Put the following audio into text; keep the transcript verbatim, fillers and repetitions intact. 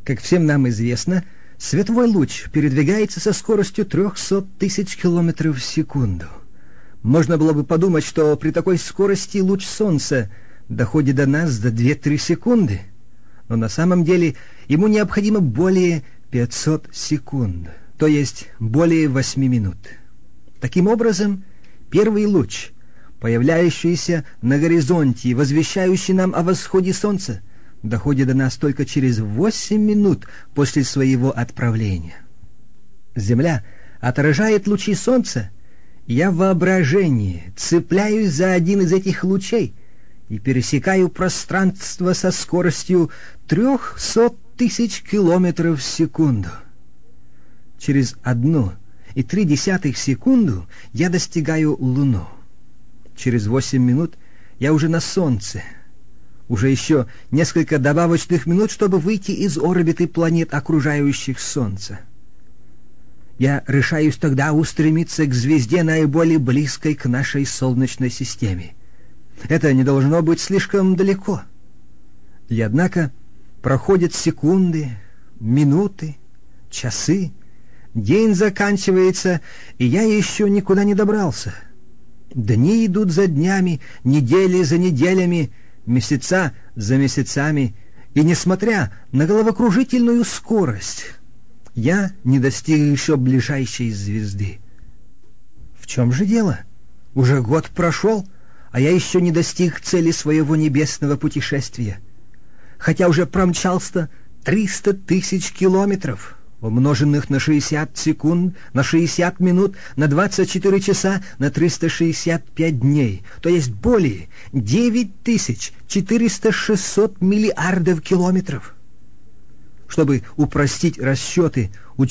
Как всем нам известно, световой луч передвигается со скоростью трехсот тысяч километров в секунду. Можно было бы подумать, что при такой скорости луч Солнца доходит до нас за две-три секунды, но на самом деле ему необходимо более пятисот секунд, то есть более восьми минут. Таким образом, первый луч, появляющийся на горизонте и возвещающий нам о восходе Солнца, доходит до нас только через восемь минут после своего отправления. Земля отражает лучи Солнца, и я в воображении цепляюсь за один из этих лучей и пересекаю пространство со скоростью трехсот тысяч километров в секунду. Через одну и три десятых секунду я достигаю Луну. Через восемь минут я уже на Солнце. Уже еще несколько добавочных минут, чтобы выйти из орбиты планет, окружающих Солнце. Я решаюсь тогда устремиться к звезде, наиболее близкой к нашей Солнечной системе. Это не должно быть слишком далеко. И однако проходят секунды, минуты, часы, день заканчивается, и я еще никуда не добрался. Дни идут за днями, недели за неделями, месяца за месяцами, и несмотря на головокружительную скорость, я не достиг еще ближайшей звезды. В чем же дело? Уже год прошел, а я еще не достиг цели своего небесного путешествия, хотя уже промчался триста тысяч километров, умноженных на шестьдесят секунд, на шестьдесят минут, на двадцать четыре часа, на триста шестьдесят пять дней, то есть более девять тысяч четыреста шестьсот миллиардов километров. Чтобы упростить расчеты,